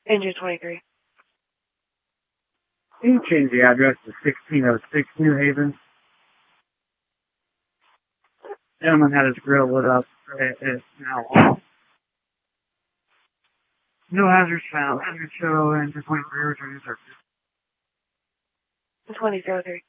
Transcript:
Engine 23. Can you change the address to 1606 New Haven? Gentleman had his grill lit up. It's now off. No hazards found. Hazard show engine 23 returning service. 2003.